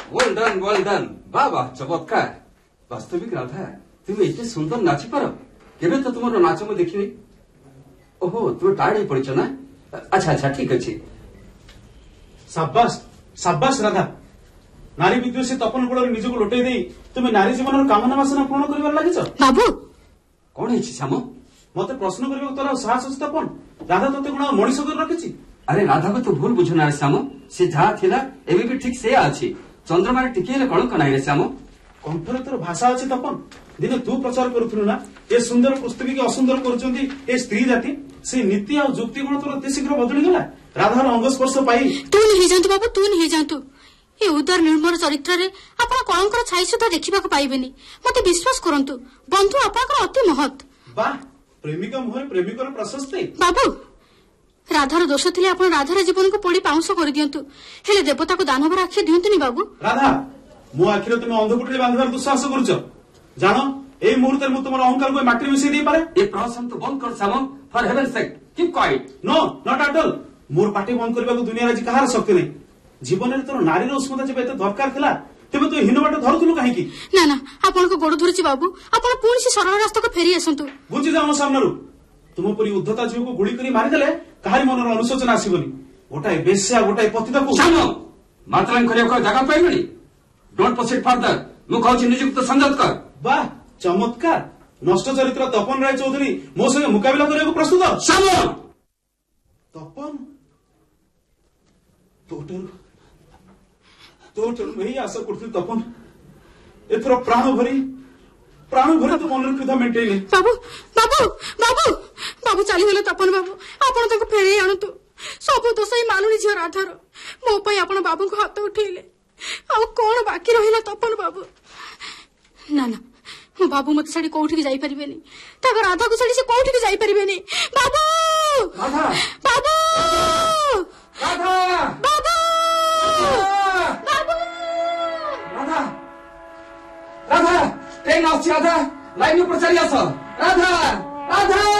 well done बाबा चमत्कार वास्तविक राधा तुम एते सुंदर नाची पार केबे तो तुमरो नाच मु देखिनी ओहो तुम टायर्ड पड़छ ना अच्छा अच्छा ठीक अछि शाबाश शाबाश राधा नारी विद्वेषी तपन गुण निजको लोटे दे तुम्हें नारी जीवन कामना वासना पूर्ण कर लगिछ बाबू कौन है श्याम मते प्रश्न करबो तोरा साहस अछि तपन राधा तते गुण मଣିଷ कर रखिछि अरे राधा को तो भूल बुझना रे श्याम से जहा थिला एबे भी ठीक से अछि चंद्रमा रे टिके कण कनाई रे श्याम कंठरे तोर भाषा अछि तपन दिने तू प्रचार करूथुनु ना ए सुंदर पुस्तकी के असुंदर करूचंती ए स्त्री जाति से नीति आ युक्ति गुण तोर अति शीघ्र बदली गला राधार अंग स्पर्श पाई तू नहीं जानतु बाबू तू नहीं जानतु ए उदार निर्मल चरित्र रे आपण कलंकर छाई सुधा देखिबा को पाइबेनी मते विश्वास करंतु बंधु आपनकर अति महत वाह प्रेमिका मुहरे प्रेमिकर प्रशस्ति बाबू राधार दोष थिले आपण राधार जीवन को पोड़ी पाउंस कर दियंतु हेले देवता को दानवर आखि दियंतुनी बाबू राधा मो आखिरे तुम अंधपुटले बांधबार दुस्साहस करूछ जानो ए मुहूर्त में तुम अहंकार को माटी मिसई दे पारे ये प्रहसन तो बंद कर Shyam for heaven sec keep quiet no not at all more पाटी बंद करबा को दुनिया रे कहार शक्ति नै जीवन रे तोर नारी उष्मता जेबे एते दरकार थिला तेबे तो हीन बाटे धरथुलु काहे की ना ना आपण को गोड़ धरछि बाबू आपण पुणी से सरल रास्ता को फेरी आसंतु बुझि जाओ सामने रू तुम परी उद्धता जीव को गुली करी मारी देले कहारी मनर अनुशोचना आसीबनी गोटाए बेश्या गोटाए पतिता को श्याम मातलाम करिया को जगह पाइबनी डोंट प्रोसीड फर्दर मु कहछि नियुक्त संजत कर वाह चमत्कार नष्ट चरित्र तपन राय चौधरी मो संगे मुकाबला करने प्रस्तुत श्याम तपन तोटर मैं आशा करती तपन एथर प्राण भरी तो मन क्षुधा मेटेले बाबू बाबू बाबू बाबू चली गले तपन बाबू आपण तक फेरे आणतु सब दोष ही मालुनी झियो राधार मो पई आपण बाबू को हाथ उठेले आ कोन बाकी रहिला तपन बाबू ना ना मो बाबू मत छाड़ी कोठी के जाई परिबेनी ताको राधा को छाड़ी से कोठी के जाई परिबेनी बाबू राधा बाबू राधा बाबू बाबू राधा राधा ट्रेन आउछ राधा लाइन ऊपर चली आस राधा राधा